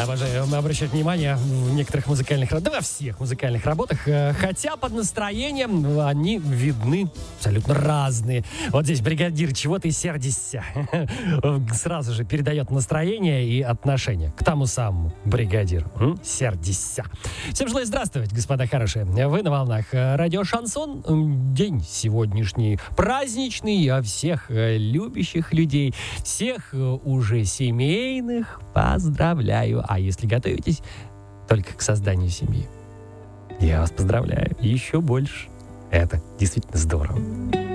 Обожаю обращать внимание в некоторых музыкальных работах, да во всех музыкальных работах, хотя под настроением они видны абсолютно разные. Вот здесь бригадир, чего ты сердишься? Сразу же передает настроение и отношение к тому самому бригадиру. Сердишься. Всем желаю здравствовать, господа хорошие. Вы на волнах радио Шансон. День сегодняшний праздничный, а всех любящих людей, всех уже семейных поздравляю. А если готовитесь только к созданию семьи, я вас поздравляю еще больше. Это действительно здорово.